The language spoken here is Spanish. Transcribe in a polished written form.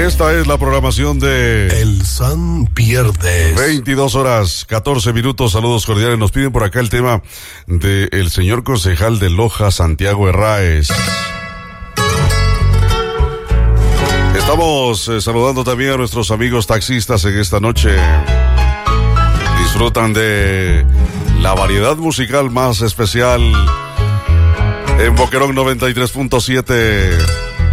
Esta es la programación de El San Pierdes. 22 horas 14 minutos. Saludos cordiales. Nos piden por acá el tema del señor concejal de Loja, Santiago Herráez. Estamos saludando también a nuestros amigos taxistas en esta noche. Disfrutan de la variedad musical más especial en Boquerón 93.7.